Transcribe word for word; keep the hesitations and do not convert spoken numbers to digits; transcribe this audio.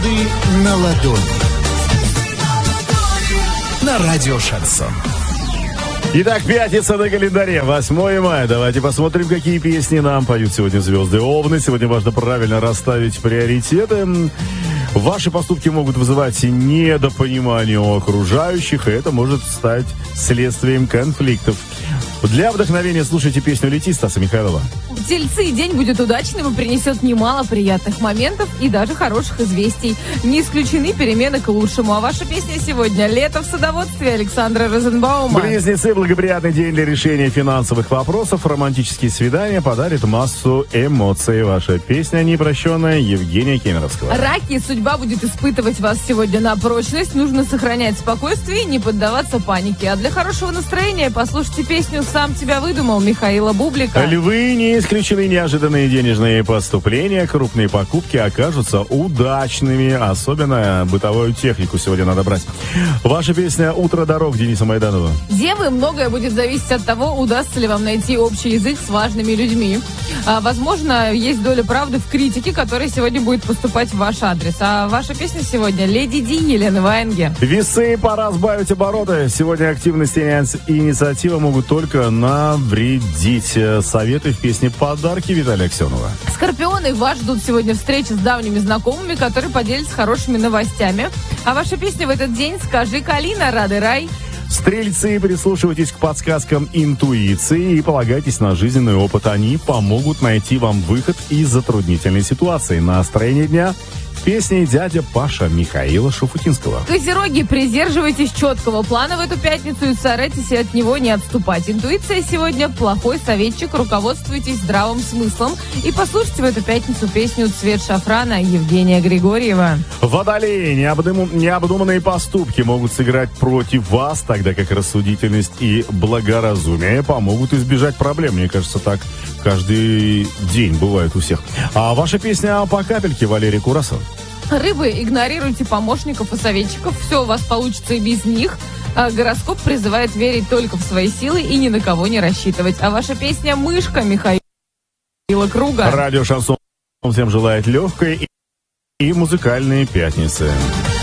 Звезды на ладони. На радио Шансон. Итак, пятница на календаре, восьмое мая. Давайте посмотрим, какие песни нам поют сегодня звезды Овны. Сегодня важно правильно расставить приоритеты. Ваши поступки могут вызывать недопонимание у окружающих, и это может стать следствием конфликтов. Для вдохновения слушайте песню «Лети» Стаса Михайлова. Тельцы, день будет удачным и принесет немало приятных моментов и даже хороших известий. Не исключены перемены к лучшему. А ваша песня сегодня «Лето в садоводстве» Александра Розенбаума. Близнецы, благоприятный день для решения финансовых вопросов. Романтические свидания подарят массу эмоций. Ваша песня «Непрощенная» Евгения Кемеровского. Раки, судьба будет испытывать вас сегодня на прочность. Нужно сохранять спокойствие и не поддаваться панике. А для хорошего настроения послушайте песню «Сам тебя выдумал» Михаила Бублика. Львы, не исключены неожиданные денежные поступления. Крупные покупки окажутся удачными. Особенно бытовую технику сегодня надо брать. Ваша песня «Утро дорог» Дениса Майданова. Девы, многое будет зависеть от того, удастся ли вам найти общий язык с важными людьми. А, возможно, есть доля правды в критике, которая сегодня будет поступать в ваш адрес. А ваша песня сегодня «Леди Ди» Елены Ваенги. Весы, пора сбавить обороты. Сегодня активность и инициатива могут только навредить. Советы в песне «Подарки» Виталия Аксенова. Скорпионы, вас ждут сегодня встречи с давними знакомыми, которые поделятся хорошими новостями. А ваша песня в этот день «Скажи, Калина, рады рай». Стрельцы, прислушивайтесь к подсказкам интуиции и полагайтесь на жизненный опыт. Они помогут найти вам выход из затруднительной ситуации. Настроение дня в песне «Дядя Паша» Михаила Шуфутинского. Козероги, придерживайтесь четкого плана в эту пятницу и старайтесь от него не отступать. Интуиция сегодня плохой советчик, руководствуйтесь здравым смыслом и послушайте в эту пятницу песню «Цвет шафрана» Евгения Григорьева. Водолеи, необдум... необдуманные поступки могут сыграть против вас, тогда как рассудительность и благоразумие помогут избежать проблем. Мне кажется, так каждый день бывает у всех. А ваша песня «По капельке» Валерий Курасов. Рыбы, игнорируйте помощников и советчиков. Все у вас получится и без них. А гороскоп призывает верить только в свои силы и ни на кого не рассчитывать. А ваша песня «Мышка» Михаила Круга. Радио Шансон всем желает легкой и музыкальной пятницы.